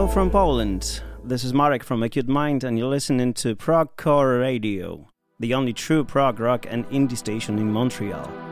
Hello from Poland. This is Marek from Acute Mind, and you're listening to Prog Core Radio, the only true prog rock and indie station in Montreal.